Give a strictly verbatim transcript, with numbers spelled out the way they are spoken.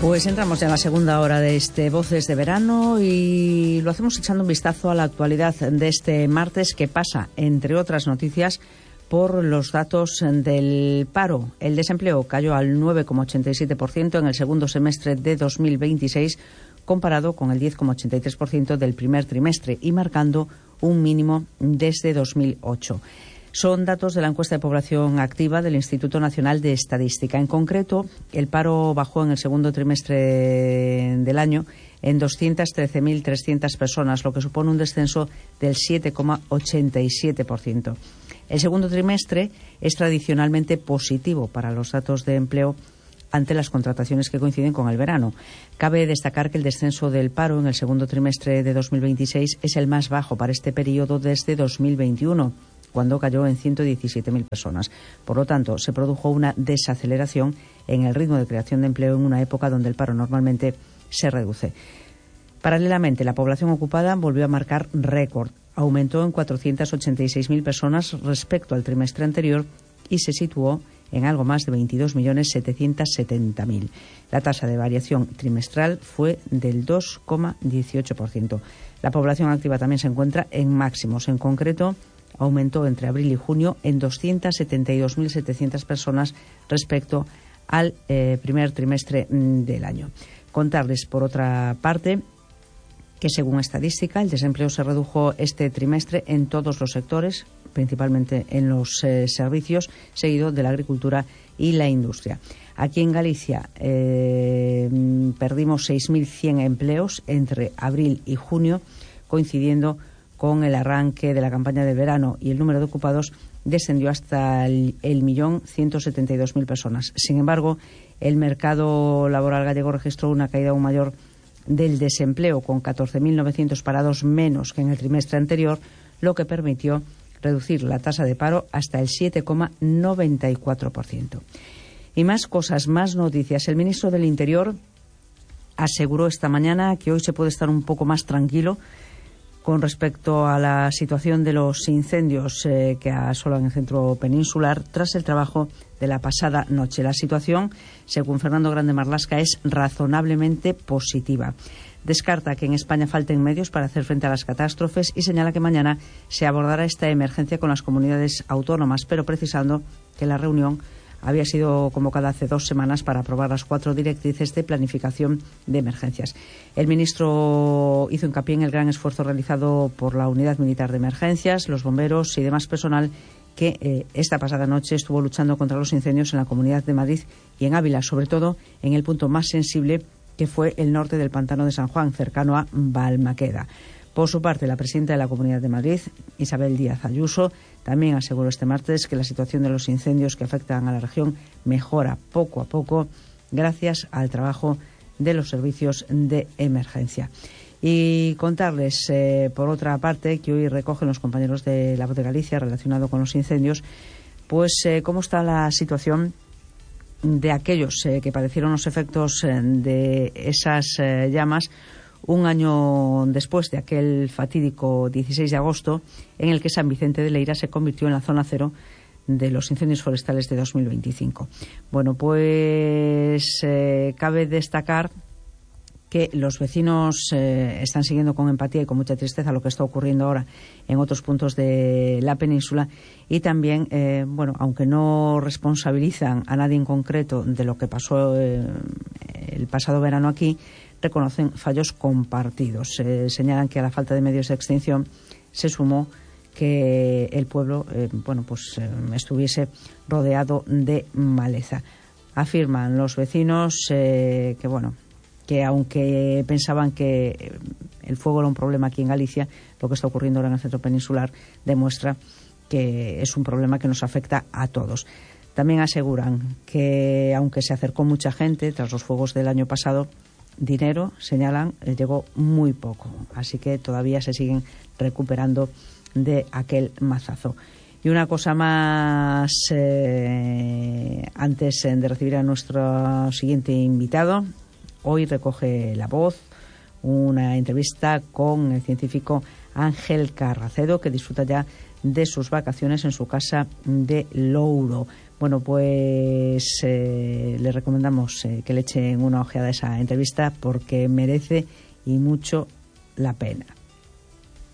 Pues entramos ya en la segunda hora de este Voces de Verano y lo hacemos echando un vistazo a la actualidad de este martes, que pasa, entre otras noticias, por los datos del paro. El desempleo cayó al nueve coma ochenta y siete por ciento en el segundo semestre de dos mil veintiséis, comparado con el diez coma ochenta y tres por ciento del primer trimestre y marcando un mínimo desde dos mil ocho. Son datos de la encuesta de población activa del Instituto Nacional de Estadística. En concreto, el paro bajó en el segundo trimestre del año en doscientas trece mil trescientas personas, lo que supone un descenso del siete coma ochenta y siete por ciento. El segundo trimestre es tradicionalmente positivo para los datos de empleo ante las contrataciones que coinciden con el verano. Cabe destacar que el descenso del paro en el segundo trimestre de dos mil veintiséis es el más bajo para este periodo desde dos mil veintiuno, cuando cayó en ciento diecisiete mil personas. Por lo tanto, se produjo una desaceleración en el ritmo de creación de empleo en una época donde el paro normalmente se reduce. Paralelamente, la población ocupada volvió a marcar récord. Aumentó en cuatrocientas ochenta y seis mil personas respecto al trimestre anterior y se situó en algo más de veintidós millones setecientos setenta mil. La tasa de variación trimestral fue del dos coma dieciocho por ciento. La población activa también se encuentra en máximos. En concreto, aumentó entre abril y junio en doscientas setenta y dos mil setecientas personas respecto al eh, primer trimestre del año. Contarles, por otra parte, que según estadística, el desempleo se redujo este trimestre en todos los sectores, principalmente en los eh, servicios, seguido de la agricultura y la industria. Aquí en Galicia eh, perdimos seis mil cien empleos entre abril y junio, coincidiendo con el arranque de la campaña de verano, y el número de ocupados descendió hasta el, el millón ciento setenta y dos mil personas. Sin embargo, el mercado laboral gallego registró una caída aún mayor del desempleo, con catorce mil novecientos parados menos que en el trimestre anterior, lo que permitió reducir la tasa de paro hasta el siete coma noventa y cuatro por ciento. Y más cosas, más noticias. El ministro del Interior aseguró esta mañana que hoy se puede estar un poco más tranquilo con respecto a la situación de los incendios eh, que asolan el centro peninsular tras el trabajo de la pasada noche. La situación, según Fernando Grande Marlasca, es razonablemente positiva. Descarta que en España falten medios para hacer frente a las catástrofes y señala que mañana se abordará esta emergencia con las comunidades autónomas, pero precisando que la reunión había sido convocada hace dos semanas para aprobar las cuatro directrices de planificación de emergencias. El ministro hizo hincapié en el gran esfuerzo realizado por la Unidad Militar de Emergencias, los bomberos y demás personal que eh, esta pasada noche estuvo luchando contra los incendios en la Comunidad de Madrid y en Ávila, sobre todo en el punto más sensible, que fue el norte del Pantano de San Juan, cercano a Balmaqueda. Por su parte, la presidenta de la Comunidad de Madrid, Isabel Díaz Ayuso, también aseguró este martes que la situación de los incendios que afectan a la región mejora poco a poco gracias al trabajo de los servicios de emergencia. Y contarles, eh, por otra parte, que hoy recogen los compañeros de La Voz de Galicia relacionado con los incendios, pues eh, cómo está la situación de aquellos eh, que padecieron los efectos eh, de esas eh, llamas un año después de aquel fatídico dieciséis de agosto, en el que San Vicente de Leira se convirtió en la zona cero de los incendios forestales de dos mil veinticinco. Bueno, pues eh, cabe destacar que los vecinos eh, están siguiendo con empatía y con mucha tristeza lo que está ocurriendo ahora en otros puntos de la península, y también, eh, bueno, aunque no responsabilizan a nadie en concreto de lo que pasó eh, el pasado verano aquí, reconocen fallos compartidos. Eh, señalan que a la falta de medios de extinción se sumó que el pueblo eh, bueno, pues, eh, estuviese rodeado de maleza. Afirman los vecinos eh, que, bueno, que aunque pensaban que el fuego era un problema aquí en Galicia, lo que está ocurriendo ahora en el centro peninsular demuestra que es un problema que nos afecta a todos. También aseguran que, aunque se acercó mucha gente tras los fuegos del año pasado, dinero, señalan, llegó muy poco. Así que todavía se siguen recuperando de aquel mazazo. Y una cosa más, eh, antes de recibir a nuestro siguiente invitado, hoy recoge La Voz una entrevista con el científico Ángel Carracedo, que disfruta ya de sus vacaciones en su casa de Louro. Bueno, pues eh, le recomendamos eh, que le echen una ojeada a esa entrevista porque merece y mucho la pena.